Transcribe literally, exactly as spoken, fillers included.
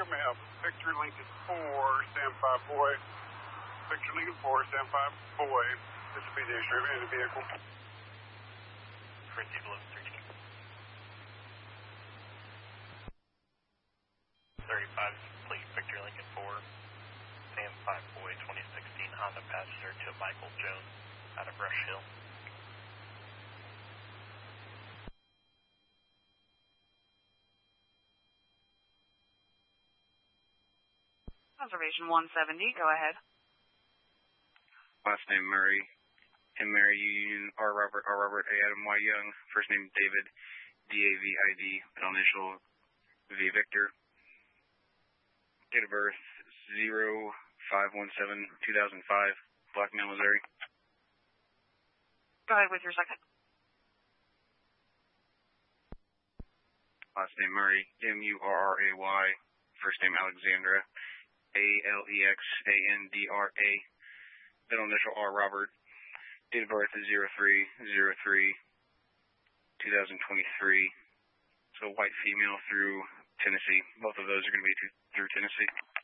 ma'am. Victor Lincoln four, stand five boy. Victor Lincoln four, stand five boy. This will be the issue in the vehicle. Receive eleven thirteen. thirty-five, complete. Victor Lincoln four, stand five boy, twenty sixteen Honda passenger to Michael Jones out of Rush Hill. Observation one seventy, go ahead. Last name Murray, M Mary U Union, R Robert, R Robert, A Adam Y Young, first name David, D A V I D, middle initial V Victor, date of birth zero five one seven two thousand five, Blackmail, Missouri. Go ahead with your second. Last name Murray, M U R R A Y, first name Alexandra, A L E X A N D R A, middle initial R Robert, date of birth is zero three zero three two thousand twenty-three, so white female through Tennessee. Both of those are going to be through Tennessee.